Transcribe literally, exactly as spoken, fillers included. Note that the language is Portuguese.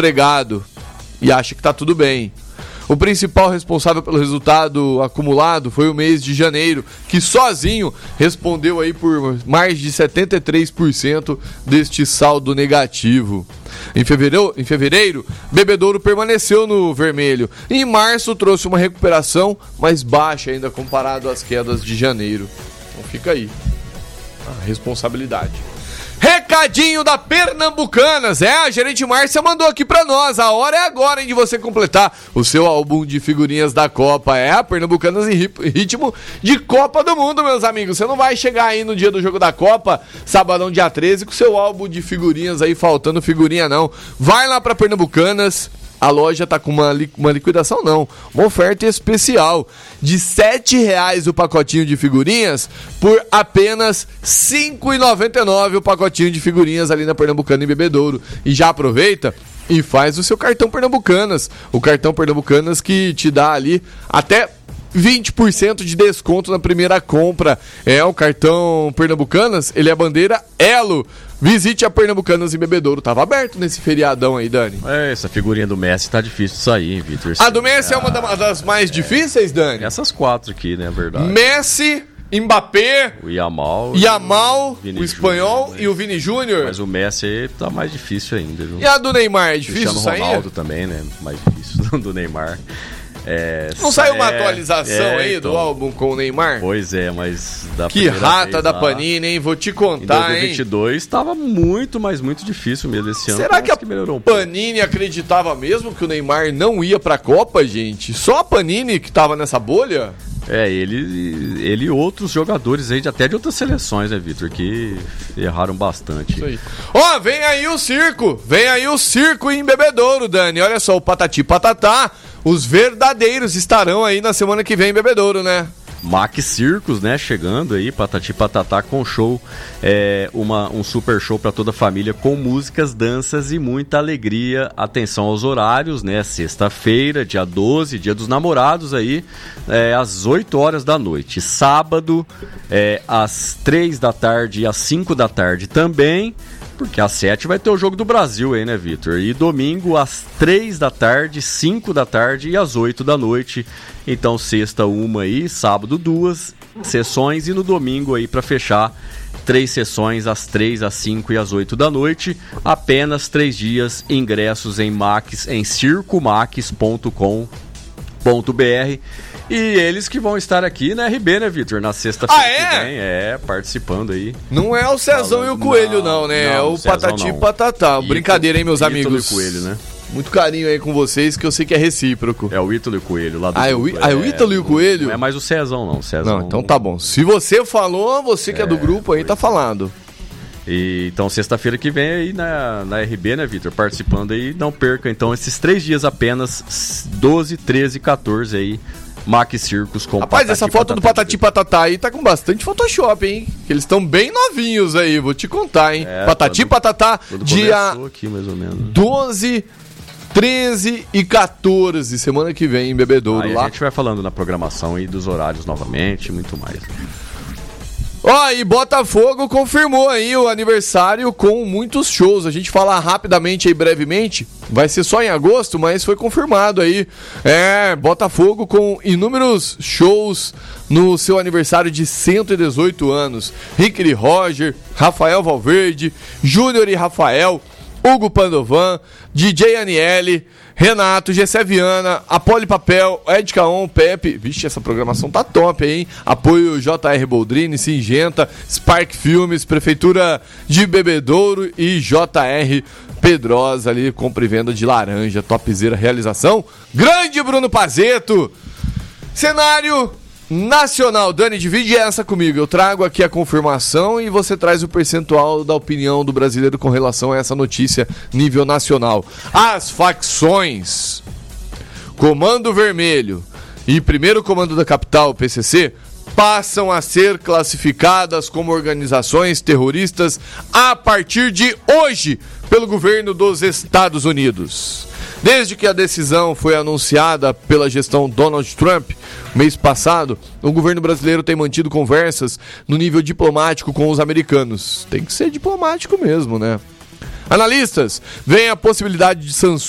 desempregado e acha que tá tudo bem. O principal responsável pelo resultado acumulado foi o mês de janeiro, que sozinho respondeu aí por mais de setenta e três por cento deste saldo negativo. Em fevereiro, em fevereiro, Bebedouro permaneceu no vermelho. E em março trouxe uma recuperação mais baixa ainda comparado às quedas de janeiro. Então fica aí a responsabilidade. Recadinho da Pernambucanas. É, a gerente Márcia mandou aqui pra nós. A hora é agora, hein, de você completar o seu álbum de figurinhas da Copa. É, a Pernambucanas em ritmo de Copa do Mundo, meus amigos. Você não vai chegar aí no dia do jogo da Copa, sabadão, dia treze, com o seu álbum de figurinhas aí faltando figurinha, não. Vai lá pra Pernambucanas. A loja tá com uma, li- uma liquidação, não, uma oferta especial de sete reais o pacotinho de figurinhas por apenas cinco reais e noventa e nove centavos o pacotinho de figurinhas ali na Pernambucana em Bebedouro. E já aproveita e faz o seu cartão Pernambucanas, o cartão Pernambucanas que te dá ali até vinte por cento de desconto na primeira compra. É, o cartão Pernambucanas, ele é a bandeira Elo. Visite a Pernambucanas em Bebedouro. Tava aberto nesse feriadão aí, Dani. É, essa figurinha do Messi tá difícil de sair, hein, Vitor? A do Messi ah, é uma das mais é, difíceis, Dani? Essas quatro aqui, né, é verdade. Messi, Mbappé, o Yamal, Yamal o, o espanhol Júnior, e o Vini Júnior. Mas o Messi tá mais difícil ainda, viu? E a do Neymar é difícil Cristiano sair? Ronaldo também, né? Mais difícil do Neymar. É, não saiu uma é, atualização é, aí então, do álbum com o Neymar? Pois é, mas da que rata da lá, Panini, hein? Vou te contar, em dois mil e vinte e dois, hein? Estava muito, mas muito difícil mesmo esse ano. Será que a que melhorou um Panini pouco. Acreditava mesmo que o Neymar não ia pra Copa, gente? Só a Panini que tava nessa bolha? É, ele, ele e outros jogadores aí, até de outras seleções, né, Vitor? Que erraram bastante. Isso aí. Ó, vem aí o circo! Vem aí o circo em Bebedouro, Dani. Olha só, o Patati Patatá. Os verdadeiros estarão aí na semana que vem em Bebedouro, né? Mac Circus, né? Chegando aí, Patati Patatá com show, é, uma, um super show para toda a família, com músicas, danças e muita alegria. Atenção aos horários, né? Sexta-feira, dia doze, dia dos namorados aí, é, às oito horas da noite. Sábado, é, às três da tarde e às cinco da tarde também. Porque às sete vai ter o Jogo do Brasil aí, né, Vitor? E domingo às três da tarde, cinco da tarde e às oito da noite. Então sexta uma aí, sábado duas sessões e no domingo aí para fechar três sessões às três, às cinco e às oito da noite. Apenas três dias, ingressos em Max, em circomax ponto com ponto b r. E eles que vão estar aqui na R B, né, Vitor? Na sexta-feira ah, é? que vem, é, participando aí. Não é o Cezão Falando, e o Coelho, não, não né? Não, é o Patati e Patatá. Brincadeira, hein, meus Ítalo amigos? E Coelho, né? Muito carinho aí com vocês, que eu sei que é recíproco. É o Ítalo e o Coelho lá do Ah, é o, I... ah, é o Ítalo e o Coelho? Não é mais o Cezão, não. O Cezão... Não, então tá bom. Se você falou, você que é, é do grupo aí tá falando. E, então, sexta-feira que vem aí na, na R B, né, Vitor? Participando aí. Não perca, então, esses três dias apenas, doze, treze e quatorze aí. Mac Circus com Rapaz, Patati, essa foto Patati, do Patati Patatá aí tá com bastante Photoshop, hein? Que eles estão bem novinhos aí, vou te contar, hein? É, Patati quando, Patatá, quando dia aqui, mais ou menos. doze, treze e quatorze, semana que vem em Bebedouro. Aí lá. A gente vai falando na programação aí dos horários novamente, muito mais. Ó, oh, e Botafogo confirmou aí o aniversário com muitos shows. A gente fala rapidamente aí, brevemente. Vai ser só em agosto, mas foi confirmado aí. É, Botafogo com inúmeros shows no seu aniversário de cento e dezoito anos. Rick e Roger, Rafael Valverde, Júnior e Rafael, Hugo Pandovan, D J Aniele, Renato, Gessé Viana, Apoli Papel, Ed Caon, Pepe. Vixe, essa programação tá top, hein? Apoio J R Boldrini, Singenta, Spark Filmes, Prefeitura de Bebedouro e J R Pedrosa ali, compra e venda de laranja, topzera realização. Grande Bruno Pazeto! Cenário nacional. Dani, divide essa comigo. Eu trago aqui a confirmação e você traz o percentual da opinião do brasileiro com relação a essa notícia nível nacional. As facções Comando Vermelho e Primeiro Comando da Capital, P C C, passam a ser classificadas como organizações terroristas a partir de hoje pelo governo dos Estados Unidos. Desde que a decisão foi anunciada pela gestão Donald Trump, mês passado, o governo brasileiro tem mantido conversas no nível diplomático com os americanos. Tem que ser diplomático mesmo, né? Analistas veem a possibilidade de sanções